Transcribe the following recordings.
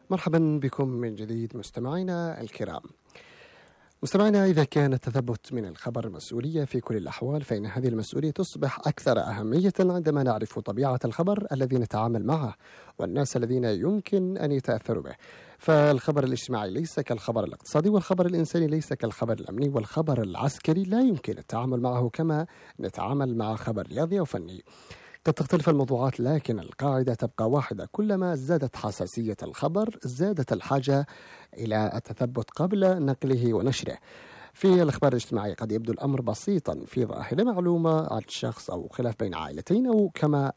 مرحبا بكم من جديد مستمعينا الكرام. مستمعينا، إذا كان التثبت من الخبر مسؤولية في كل الأحوال، فإن هذه المسؤولية تصبح أكثر أهمية عندما نعرف طبيعة الخبر الذي نتعامل معه والناس الذين يمكن أن يتأثروا به. فالخبر الاجتماعي ليس كالخبر الاقتصادي، والخبر الإنساني ليس كالخبر الأمني، والخبر العسكري لا يمكن التعامل معه كما نتعامل مع خبر رياضي أو فني. قد تختلف الموضوعات، لكن القاعدة تبقى واحدة: كلما زادت حساسية الخبر زادت الحاجة إلى التثبت قبل نقله ونشره. في الأخبار الاجتماعية قد يبدو الأمر بسيطا في ظاهرة، معلومة عن شخص أو خلاف بين عائلتين، أو كما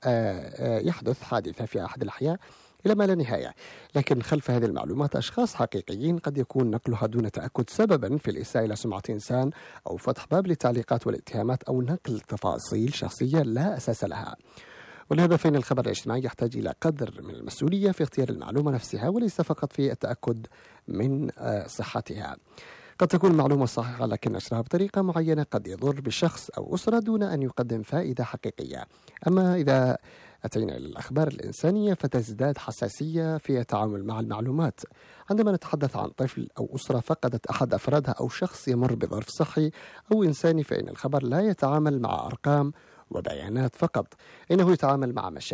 يحدث حادثة في أحد الأحياء إلى ما لا نهاية. لكن خلف هذه المعلومات أشخاص حقيقيين قد يكون نقلها دون تأكد سببا في الإساءة إلى سمعة إنسان، أو فتح باب للتعليقات والاتهامات، أو نقل تفاصيل شخصية لا أساس لها. ولهذا فإن الخبر الاجتماعي يحتاج إلى قدر من المسؤولية في اختيار المعلومة نفسها، وليس فقط في التأكد من صحتها. قد تكون المعلومة صحيحة، لكن نشرها بطريقة معينة قد يضر بشخص أو أسرة دون أن يقدم فائدة حقيقية. أما إذا أتينا إلى الأخبار الإنسانية فتزداد حساسية في التعامل مع المعلومات. عندما نتحدث عن طفل أو أسرة فقدت أحد أفرادها، أو شخص يمر بظرف صحي أو إنساني، فإن الخبر لا يتعامل مع أرقام وبيانات فقط، إنه يتعامل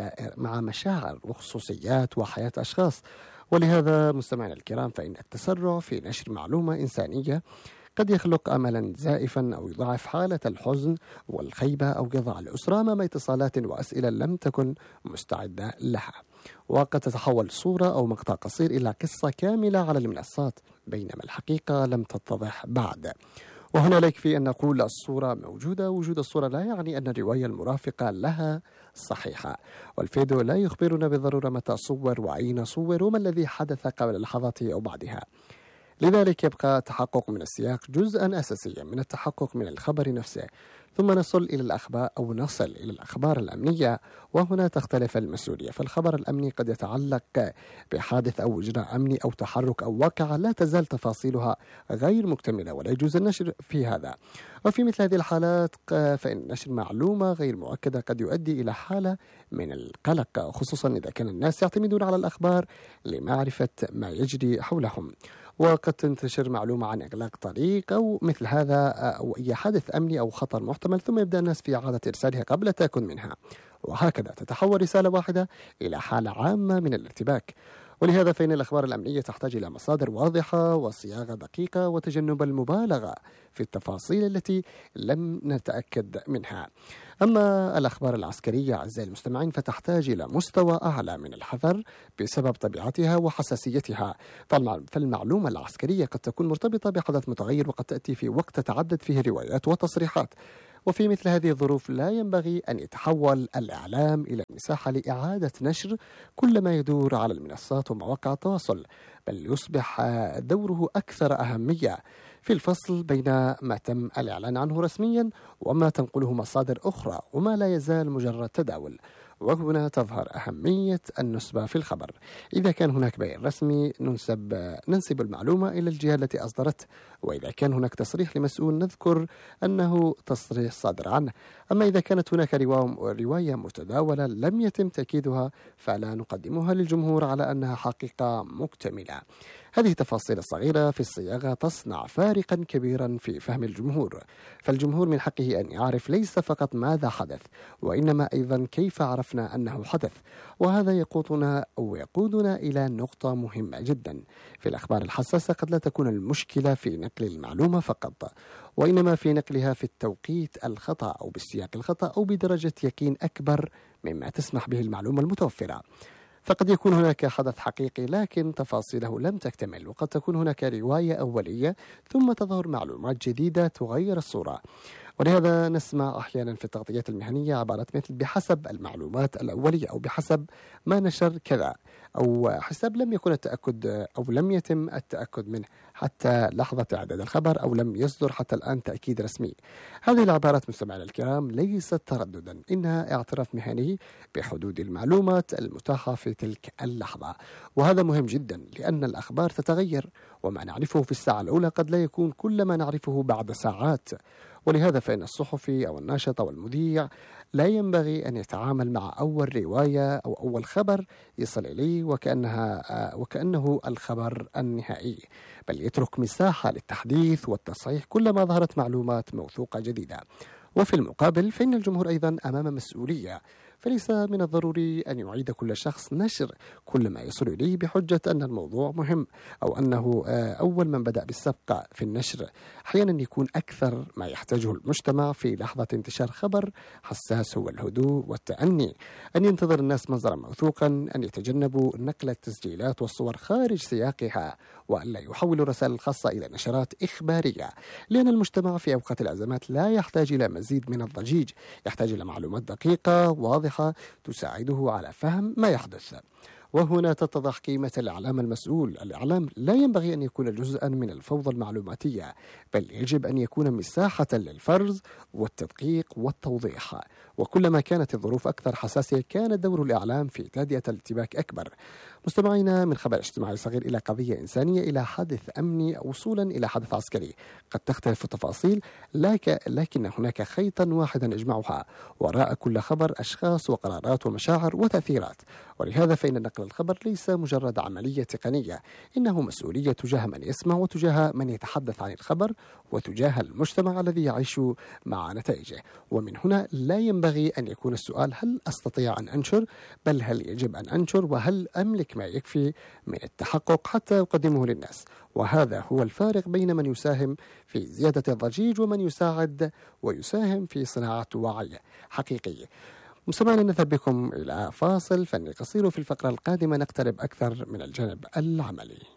مع مشاعر وخصوصيات وحياة أشخاص. ولهذا مستمعينا الكرام، فإن التسرع في نشر معلومة إنسانية قد يخلق أملا زائفا، أو يضاعف حالة الحزن والخيبة، أو يضع الأسرة أمام اتصالات وأسئلة لم تكن مستعدة لها. وقد تتحول صورة أو مقطع قصير إلى قصة كاملة على المنصات، بينما الحقيقة لم تتضح بعد. وهنا لا يكفي أن نقول الصورة موجودة. وجود الصورة لا يعني أن الرواية المرافقة لها صحيحة. والفيديو لا يخبرنا بالضرورة متى صور وأين صور وما الذي حدث قبل لحظات أو بعدها. لذلك يبقى التحقق من السياق جزءا أساسيا من التحقق من الخبر نفسه. ثم نصل إلى الأخبار الأمنية، وهنا تختلف المسؤولية. فالخبر الأمني قد يتعلق بحادث أو إجراء أمني أو تحرك أو واقعة لا تزال تفاصيلها غير مكتملة، ولا يجوز النشر في هذا. وفي مثل هذه الحالات فإن نشر معلومة غير مؤكدة قد يؤدي إلى حالة من القلق، خصوصا إذا كان الناس يعتمدون على الأخبار لمعرفة ما يجري حولهم. وقد تنتشر معلومة عن إغلاق طريق أو مثل هذا، أو أي حدث أمني أو خطر محتمل، ثم يبدأ الناس في إعادة إرسالها قبل التأكد منها، وهكذا تتحول رسالة واحدة إلى حالة عامة من الارتباك. ولهذا فإن الأخبار الأمنية تحتاج إلى مصادر واضحة وصياغة دقيقة، وتجنب المبالغة في التفاصيل التي لم نتأكد منها. أما الأخبار العسكرية أعزائي المستمعين فتحتاج إلى مستوى أعلى من الحذر بسبب طبيعتها وحساسيتها. فالمعلومة العسكرية قد تكون مرتبطة بحدث متغير، وقد تأتي في وقت تتعدد فيه روايات وتصريحات. وفي مثل هذه الظروف لا ينبغي أن يتحول الإعلام إلى مساحة لإعادة نشر كل ما يدور على المنصات ومواقع التواصل، بل يصبح دوره أكثر أهمية في الفصل بين ما تم الإعلان عنه رسميا وما تنقله مصادر أخرى، وما لا يزال مجرد تداول. وهنا تظهر أهمية النسبة في الخبر. إذا كان هناك بيان رسمي ننسب المعلومة إلى الجهة التي أصدرته، وإذا كان هناك تصريح لمسؤول نذكر أنه تصريح صادر عنه. أما إذا كانت هناك رواية متداولة لم يتم تأكيدها فلا نقدمها للجمهور على أنها حقيقة مكتملة. هذه التفاصيل الصغيرة في الصياغة تصنع فارقا كبيرا في فهم الجمهور. فالجمهور من حقه أن يعرف ليس فقط ماذا حدث، وإنما أيضا كيف عرفنا أنه حدث. وهذا يقودنا إلى نقطة مهمة جدا. في الأخبار الحساسة قد لا تكون المشكلة في نقل المعلومة فقط، وإنما في نقلها في التوقيت الخطأ أو بالسياق الخطأ أو بدرجة يقين أكبر مما تسمح به المعلومة المتوفرة. فقد يكون هناك حدث حقيقي لكن تفاصيله لم تكتمل، وقد تكون هناك رواية أولية ثم تظهر معلومات جديدة تغير الصورة. ولهذا نسمع أحيانا في التغطيات المهنية عبارات مثل بحسب المعلومات الأولية، أو بحسب ما نشر كذا، أو حساب لم يكن التأكد أو لم يتم التأكد منه حتى لحظة إعداد الخبر، أو لم يصدر حتى الآن تأكيد رسمي. هذه العبارات مستمعينا الكرام ليست ترددا، إنها اعتراف مهني بحدود المعلومات المتاحة في تلك اللحظة. وهذا مهم جدا لأن الأخبار تتغير، وما نعرفه في الساعة الأولى قد لا يكون كل ما نعرفه بعد ساعات. ولهذا فإن الصحفي أو الناشط أو المذيع لا ينبغي أن يتعامل مع أول رواية أو أول خبر يصل إليه وكأنه الخبر النهائي، بل يترك مساحة للتحديث والتصحيح كلما ظهرت معلومات موثوقة جديدة. وفي المقابل فإن الجمهور أيضا أمام مسؤولية، فليس من الضروري أن يعيد كل شخص نشر كل ما يصل إليه بحجة أن الموضوع مهم أو أنه أول من بدأ بالسبق في النشر. أحيانا يكون أكثر ما يحتاجه المجتمع في لحظة انتشار خبر حساس هو الهدوء والتأني، أن ينتظر الناس مصدرا موثوقا، أن يتجنبوا نقل التسجيلات والصور خارج سياقها، وألا يحولوا الرسائل الخاصة إلى نشرات إخبارية، لأن المجتمع في أوقات الأزمات لا يحتاج إلى مزيد من الضجيج، يحتاج إلى معلومات دقيقة واضحة تساعده على فهم ما يحدث. وهنا تتضح قيمة الإعلام المسؤول. الإعلام لا ينبغي أن يكون جزءا من الفوضى المعلوماتية، بل يجب أن يكون مساحة للفرز والتدقيق والتوضيح. وكلما كانت الظروف أكثر حساسية كان دور الإعلام في تهدئة الارتباك أكبر. مستمعينا، من خبر اجتماعي صغير إلى قضية إنسانية إلى حدث أمني وصولا إلى حدث عسكري، قد تختلف التفاصيل لكن هناك خيطا واحدا يجمعها وراء كل خبر أشخاص وقرارات ومشاعر وتأثيرات. ولهذا فإن نقل الخبر ليس مجرد عملية تقنية، إنه مسؤولية تجاه من يسمع وتجاه من يتحدث عن الخبر وتجاه المجتمع الذي يعيش مع نتائجه. ومن هنا لا ينبغي أن يكون السؤال هل أستطيع أن أنشر، بل هل يجب أن أنشر، وهل أملك ما يكفي من التحقق حتى أقدمه للناس. وهذا هو الفارق بين من يساهم في زيادة الضجيج ومن يساعد ويساهم في صناعة وعي حقيقي. مستمعينا، نذهب بكم إلى فاصل فني قصير، وفي الفقرة القادمة نقترب أكثر من الجانب العملي.